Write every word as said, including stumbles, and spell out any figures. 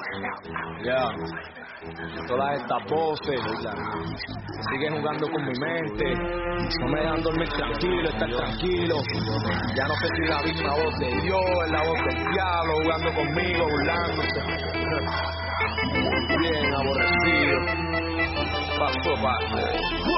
Ya, todas estas voces siguen jugando con mi mente, no me dejan dormir tranquilo, estar tranquilo. Ya no sé si la misma voz de Dios, es la voz del diablo jugando conmigo, burlándose. Bien aborrecido, paso parte.